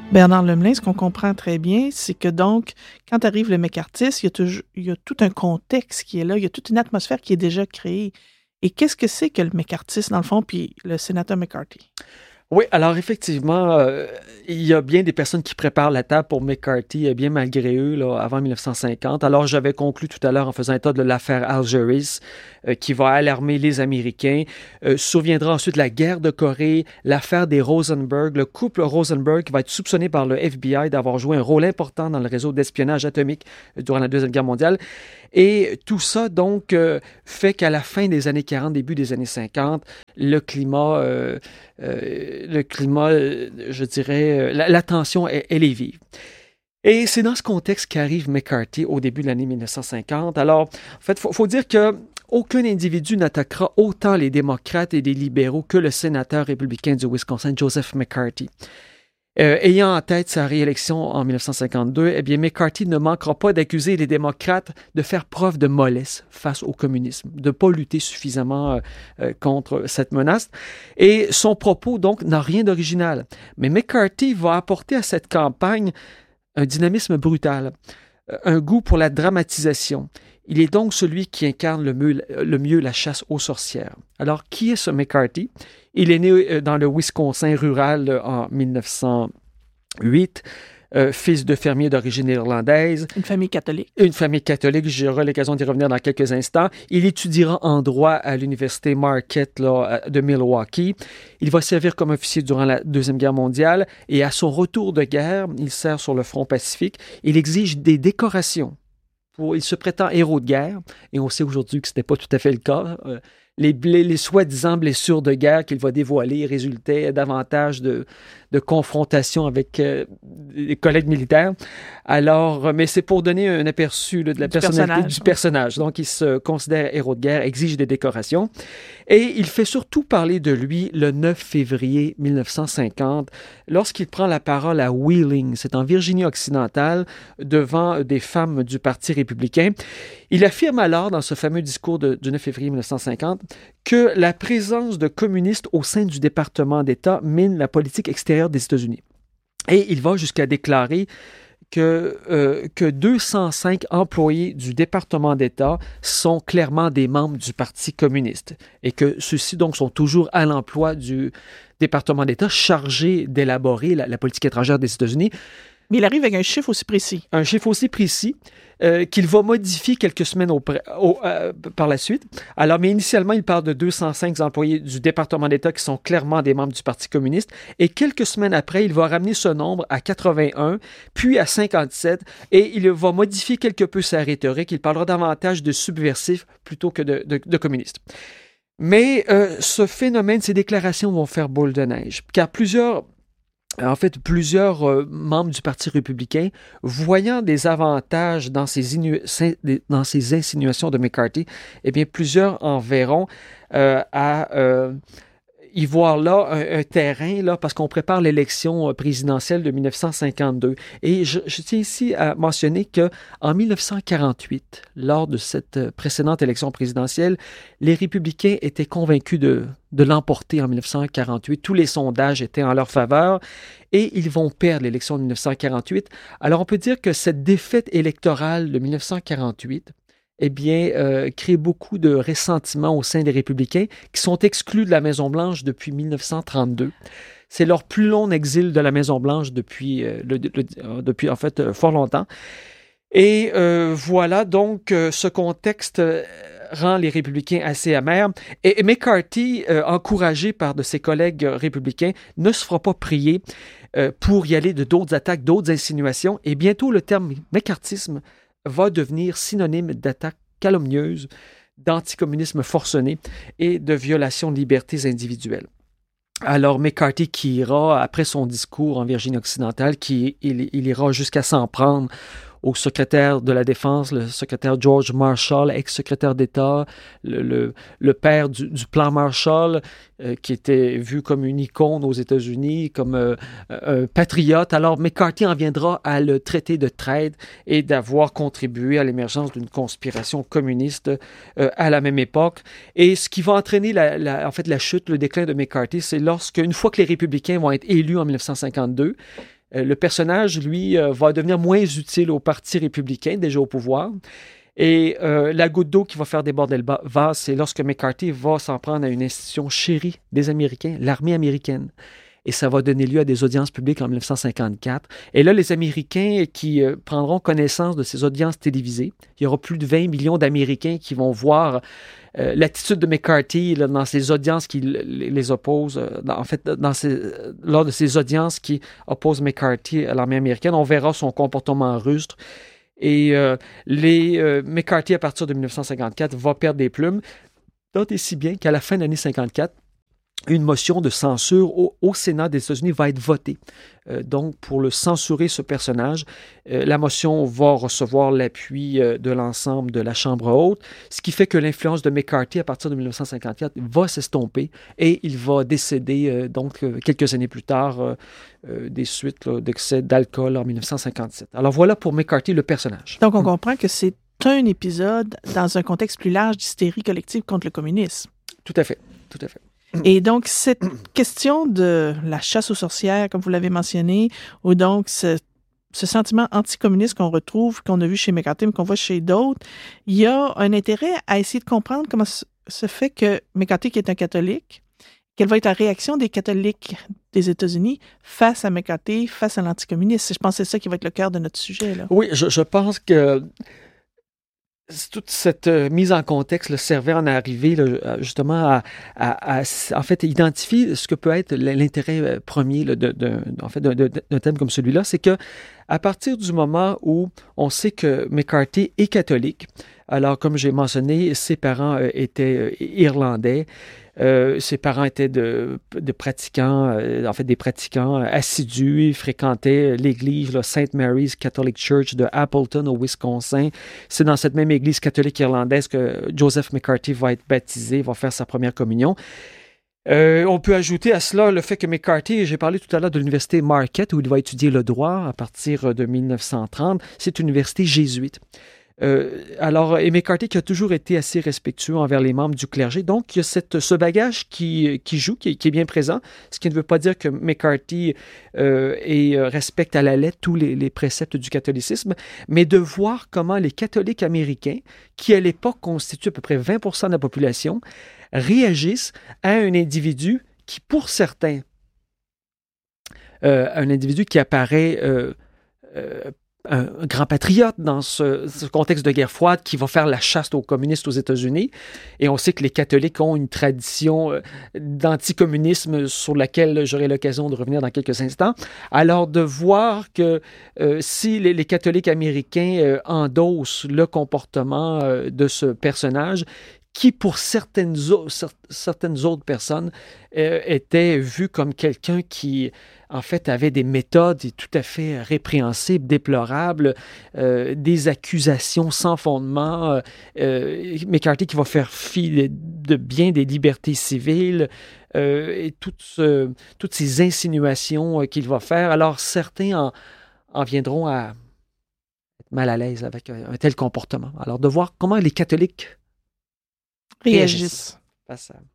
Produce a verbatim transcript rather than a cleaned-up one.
Bernard Lemelin, ce qu'on comprend très bien, c'est que donc, quand arrive le McCarthyisme, il y a toujours, il y a tout un contexte qui est là, il y a toute une atmosphère qui est déjà créée. Et qu'est-ce que c'est que le McCarthyisme, dans le fond, puis le sénateur McCarthy? Oui, alors effectivement, euh, il y a bien des personnes qui préparent la table pour McCarthy, bien malgré eux, là, avant mille neuf cent cinquante. Alors, j'avais conclu tout à l'heure en faisant état de l'affaire Algeris, euh, qui va alarmer les Américains. Euh, surviendra ensuite la guerre de Corée, l'affaire des Rosenberg, le couple Rosenberg qui va être soupçonné par le F B I d'avoir joué un rôle important dans le réseau d'espionnage atomique durant la Deuxième Guerre mondiale. Et tout ça, donc, euh, fait qu'à la fin des années quarante, début des années cinquante, le climat, euh, euh, le climat, euh, je dirais, euh, la, la tension, elle, elle est vive. Et c'est dans ce contexte qu'arrive McCarthy au début de l'année mille neuf cent cinquante. Alors, en fait, il faut, faut dire que aucun individu n'attaquera autant les démocrates et les libéraux que le sénateur républicain du Wisconsin, Joseph McCarthy. Euh, ayant en tête sa réélection en mille neuf cent cinquante-deux, eh bien, McCarthy ne manquera pas d'accuser les démocrates de faire preuve de mollesse face au communisme, de ne pas lutter suffisamment euh, contre cette menace. Et son propos, donc, n'a rien d'original. Mais McCarthy va apporter à cette campagne un dynamisme brutal, un goût pour la dramatisation. Il est donc celui qui incarne le mieux, le mieux la chasse aux sorcières. Alors, qui est ce McCarthy? Il est né dans le Wisconsin rural en mille neuf cent huit, euh, fils de fermier d'origine irlandaise. Une famille catholique. Une famille catholique, j'aurai l'occasion d'y revenir dans quelques instants. Il étudiera en droit à l'université Marquette là, de Milwaukee. Il va servir comme officier durant la Deuxième Guerre mondiale et à son retour de guerre, il sert sur le front Pacifique. Il exige des décorations. Pour, il se prétend héros de guerre, et on sait aujourd'hui que ce n'était pas tout à fait le cas. Euh, les, les, les soi-disant blessures de guerre qu'il va dévoiler résultaient davantage de, de confrontations avec euh, les collègues militaires. Alors, mais c'est pour donner un aperçu là, de la du personnalité personnage. du personnage. Donc, il se considère héros de guerre, exige des décorations. Et il fait surtout parler de lui le neuf février mille neuf cent cinquante, lorsqu'il prend la parole à Wheeling, c'est en Virginie-Occidentale, devant des femmes du Parti républicain. Il affirme alors, dans ce fameux discours de, du neuf février mille neuf cent cinquante, que la présence de communistes au sein du département d'État mine la politique extérieure des États-Unis. Et il va jusqu'à déclarer que, euh, que deux cent cinq employés du département d'État sont clairement des membres du Parti communiste et que ceux-ci donc sont toujours à l'emploi du département d'État chargé d'élaborer la, la politique étrangère des États-Unis. Mais il arrive avec un chiffre aussi précis. Un chiffre aussi précis euh, qu'il va modifier quelques semaines au, au, euh, par la suite. Alors, mais initialement, il parle de deux cent cinq employés du département d'État qui sont clairement des membres du Parti communiste. Et quelques semaines après, il va ramener ce nombre à quatre-vingt-un, puis à cinquante-sept, et il va modifier quelque peu sa rhétorique. Il parlera davantage de subversifs plutôt que de, de, de communistes. Mais euh, ce phénomène, ces déclarations vont faire boule de neige, car plusieurs... En fait, plusieurs euh, membres du Parti républicain, voyant des avantages dans ces, inu- dans ces insinuations de McCarthy, eh bien, plusieurs en verront euh, à euh, y voir là un, un terrain, là, parce qu'on prépare l'élection présidentielle de mille neuf cent cinquante-deux. Et je, je tiens ici à mentionner qu'en mille neuf cent quarante-huit, lors de cette précédente élection présidentielle, les républicains étaient convaincus de, de l'emporter en mille neuf cent quarante-huit. Tous les sondages étaient en leur faveur et ils vont perdre l'élection de mille neuf cent quarante-huit. Alors, on peut dire que cette défaite électorale de mille neuf cent quarante-huit eh bien, euh, crée beaucoup de ressentiment au sein des républicains qui sont exclus de la Maison-Blanche depuis mille neuf cent trente-deux. C'est leur plus long exil de la Maison-Blanche depuis, euh, le, le, depuis en fait, euh, fort longtemps. Et euh, voilà, donc, euh, ce contexte euh, rend les républicains assez amers. Et, et McCarthy, euh, encouragé par de ses collègues républicains, ne se fera pas prier euh, pour y aller de d'autres attaques, d'autres insinuations. Et bientôt, le terme McCarthyisme va devenir synonyme d'attaque calomnieuse, d'anticommunisme forcené et de violation de libertés individuelles. Alors, McCarthy qui ira, après son discours en Virginie-Occidentale, qui, il, il ira jusqu'à s'en prendre au secrétaire de la Défense, le secrétaire George Marshall, ex-secrétaire d'État, le, le, le père du, du plan Marshall, euh, qui était vu comme une icône aux États-Unis, comme euh, un patriote. Alors, McCarthy en viendra à le traiter de traître et d'avoir contribué à l'émergence d'une conspiration communiste euh, à la même époque. Et ce qui va entraîner la, la, en fait, la chute, le déclin de McCarthy, c'est lorsque, une fois que les républicains vont être élus en mille neuf cent cinquante-deux, Euh, le personnage, lui, euh, va devenir moins utile au Parti républicain, déjà au pouvoir. Et euh, la goutte d'eau qui va faire déborder le vase, c'est lorsque McCarthy va s'en prendre à une institution chérie des Américains, l'armée américaine. Et ça va donner lieu à des audiences publiques en dix-neuf cent cinquante-quatre. Et là, les Américains qui euh, prendront connaissance de ces audiences télévisées, il y aura plus de vingt millions d'Américains qui vont voir euh, l'attitude de McCarthy là, dans ces audiences qui les, les opposent, euh, dans, en fait, dans ces, lors de ces audiences qui opposent McCarthy à l'armée américaine. On verra son comportement rustre. Et euh, les, euh, McCarthy, à partir de dix-neuf cent cinquante-quatre, va perdre des plumes, tant et si bien qu'à la fin de l'année cinquante-quatre, une motion de censure au, au Sénat des États-Unis va être votée. Euh, donc, pour le censurer, ce personnage, euh, la motion va recevoir l'appui euh, de l'ensemble de la Chambre haute, ce qui fait que l'influence de McCarthy, à partir de dix-neuf cent cinquante-quatre, va s'estomper et il va décéder, euh, donc, euh, quelques années plus tard, euh, euh, des suites là, d'excès d'alcool en dix-neuf cent cinquante-sept. Alors, voilà pour McCarthy, le personnage. Donc, on mmh. comprend que c'est un épisode dans un contexte plus large d'hystérie collective contre le communisme. Tout à fait, tout à fait. Et donc, cette question de la chasse aux sorcières, comme vous l'avez mentionné, ou donc ce, ce sentiment anticommuniste qu'on retrouve, qu'on a vu chez McCarthy, mais qu'on voit chez d'autres, il y a un intérêt à essayer de comprendre comment se fait que McCarthy, qui est un catholique, quelle va être la réaction des catholiques des États-Unis face à McCarthy, face à l'anticommunisme. Je pense que c'est ça qui va être le cœur de notre sujet, là. Oui, je, je pense que toute cette euh, mise en contexte là, servait à en arriver là, justement à, à, à, en fait, identifier ce que peut être l'intérêt euh, premier là, de, de, en fait, d'un, d'un thème comme celui-là. C'est que à partir du moment où on sait que McCarthy est catholique, alors comme j'ai mentionné, ses parents euh, étaient euh, irlandais. Euh, ses parents étaient de, de pratiquants, euh, en fait des pratiquants assidus. Ils fréquentaient l'église là, Saint Mary's Catholic Church de Appleton au Wisconsin. C'est dans cette même église catholique irlandaise que Joseph McCarthy va être baptisé, va faire sa première communion. Euh, on peut ajouter à cela le fait que McCarthy, j'ai parlé tout à l'heure de l'université Marquette où il va étudier le droit à partir de dix-neuf cent trente. C'est une université jésuite. Euh, alors, et McCarthy qui a toujours été assez respectueux envers les membres du clergé, donc il y a cette, ce bagage qui, qui joue, qui, qui est bien présent, ce qui ne veut pas dire que McCarthy euh, et, euh, respecte à la lettre tous les, les préceptes du catholicisme, mais de voir comment les catholiques américains, qui à l'époque constituent à peu près vingt pour cent de la population, réagissent à un individu qui, pour certains, euh, un individu qui apparaît euh, euh, un grand patriote dans ce, ce contexte de guerre froide qui va faire la chasse aux communistes aux États-Unis. Et on sait que les catholiques ont une tradition euh, d'anticommunisme sur laquelle j'aurai l'occasion de revenir dans quelques instants. Alors de voir que euh, si les, les catholiques américains euh, endossent le comportement euh, de ce personnage, qui pour certaines, o- certaines autres personnes euh, était vu comme quelqu'un qui, en fait, avait des méthodes tout à fait répréhensibles, déplorables, euh, des accusations sans fondement, euh, McCarthy qui va faire fi de, de bien des libertés civiles, euh, et toutes, ce, toutes ces insinuations euh, qu'il va faire. Alors, certains en, en viendront à être mal à l'aise avec un, un tel comportement. Alors, de voir comment les catholiques réagissent. Face à